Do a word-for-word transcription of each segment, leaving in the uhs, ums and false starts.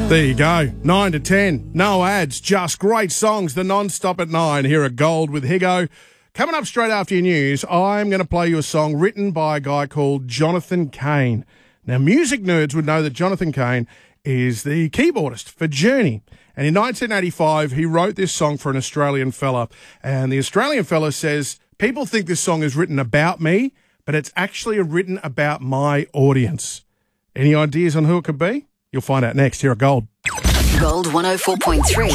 There you go. nine to ten. No ads, just great songs. The non-stop at nine here at Gold with Higo. Coming up straight after your news, I'm going to play you a song written by a guy called Jonathan Cain. Now, music nerds would know that Jonathan Cain is the keyboardist for Journey. And in nineteen eighty-five, he wrote this song for an Australian fella. And the Australian fella says, people think this song is written about me, but it's actually written about my audience. Any ideas on who it could be? You'll find out next here at Gold. Gold one oh four point three.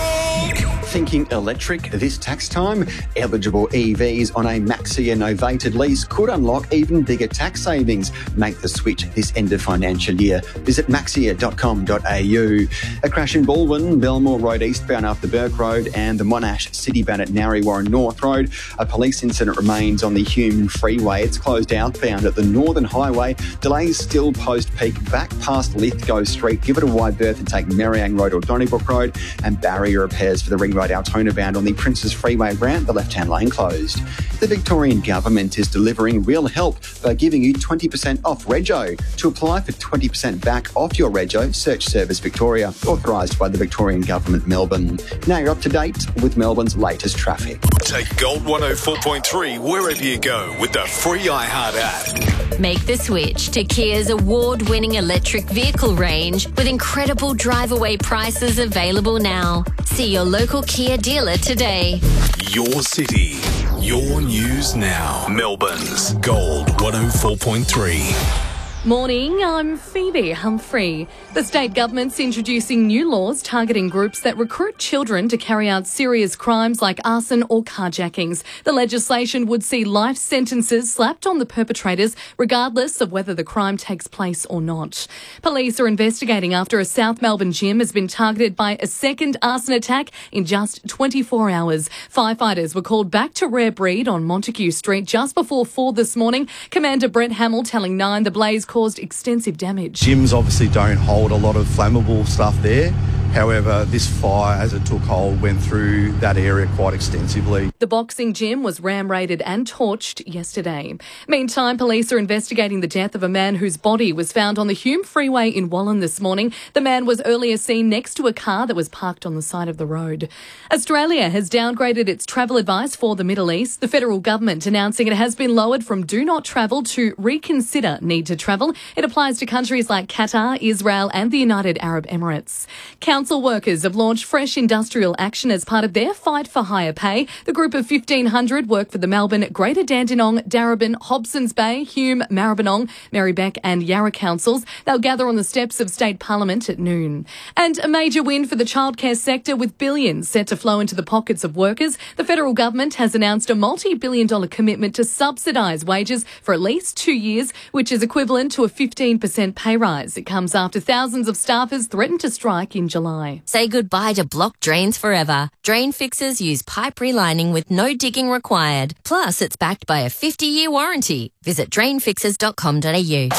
Thinking electric this tax time? Eligible E Vs on a Maxia novated lease could unlock even bigger tax savings. Make the switch this end of financial year. Visit maxia dot com dot a u. A crash in Baldwin, Belmore Road eastbound after Burke Road, and the Monash citybound at Narre Warren North Road. A police incident remains on the Hume Freeway. It's closed outbound at the Northern Highway. Delays still post-peak back past Lithgow Street. Give it a wide berth and take Merriang Road or Donnybrook Road. And barrier repairs for the Ring Road Altona bound on the Princes Freeway ramp, the left-hand lane closed. The Victorian Government is delivering real help by giving you twenty percent off Rego. To apply for twenty percent back off your Rego, search Service Victoria, authorised by the Victorian Government, Melbourne. Now you're up to date with Melbourne's latest traffic. Take Gold one oh four point three wherever you go with the free iHeart app. Make the switch to Kia's award-winning electric vehicle range with incredible drive-away prices available now. See your local Kia dealer today. Your city, your news now. Melbourne's Gold one oh four point three. Morning, I'm Phoebe Humphrey. The state government's introducing new laws targeting groups that recruit children to carry out serious crimes like arson or carjackings. The legislation would see life sentences slapped on the perpetrators regardless of whether the crime takes place or not. Police are investigating after a South Melbourne gym has been targeted by a second arson attack in just twenty-four hours. Firefighters were called back to Rare Breed on Montague Street just before four this morning. Commander Brett Hamill telling Nine the blaze caused extensive damage. Gyms obviously don't hold a lot of flammable stuff there. However, this fire, as it took hold, went through that area quite extensively. The boxing gym was ram-raided and torched yesterday. Meantime, police are investigating the death of a man whose body was found on the Hume Freeway in Wallen this morning. The man was earlier seen next to a car that was parked on the side of the road. Australia has downgraded its travel advice for the Middle East. The federal government announcing it has been lowered from do not travel to reconsider need to travel. It applies to countries like Qatar, Israel and the United Arab Emirates. Council workers have launched fresh industrial action as part of their fight for higher pay. The group of fifteen hundred work for the Melbourne, Greater Dandenong, Darebin, Hobsons Bay, Hume, Maribyrnong, Marybeck and Yarra councils. They'll gather on the steps of State Parliament at noon. And a major win for the childcare sector with billions set to flow into the pockets of workers. The federal government has announced a multi-billion dollar commitment to subsidise wages for at least two years, which is equivalent to a fifteen percent pay rise. It comes after thousands of staffers threatened to strike in July. Say goodbye to blocked drains forever. Drain fixers use pipe relining with no digging required. Plus, it's backed by a fifty-year warranty. Visit drain fixers dot com dot a u.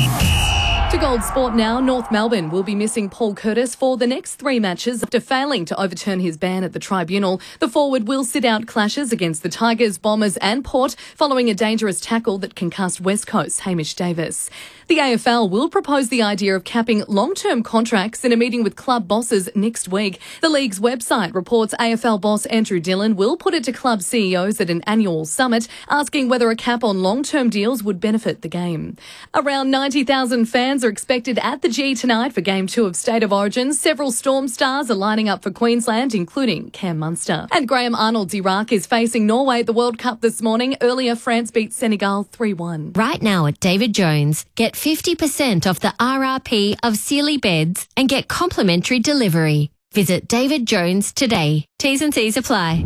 To Gold Sport now, North Melbourne will be missing Paul Curtis for the next three matches after failing to overturn his ban at the tribunal. The forward will sit out clashes against the Tigers, Bombers and Port following a dangerous tackle that concussed West Coast's Hamish Davis. The A F L will propose the idea of capping long-term contracts in a meeting with club bosses next week. The league's website reports A F L boss Andrew Dillon will put it to club C E Os at an annual summit, asking whether a cap on long-term deals would benefit the game. Around ninety thousand fans are expected at the G tonight for Game two of State of Origin. Several Storm stars are lining up for Queensland, including Cam Munster. And Graham Arnold's Iraq is facing Norway at the World Cup this morning. Earlier, France beat Senegal three one. Right now at David Jones, get fifty percent off the R R P of Sealy beds and get complimentary delivery. Visit David Jones today. T's and C's apply.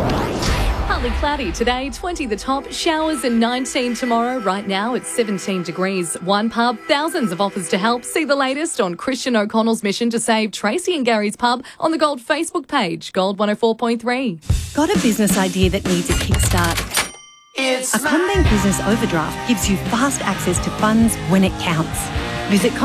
Partly cloudy today, twenty the top, showers and nineteen tomorrow. Right now it's seventeen degrees. One pub, thousands of offers to help. See the latest on Christian O'Connell's mission to save Tracy and Gary's pub on the Gold Facebook page, Gold one oh four point three. Got a business idea that needs a kickstart? It's a CommBank Business Overdraft gives you fast access to funds when it counts. Visit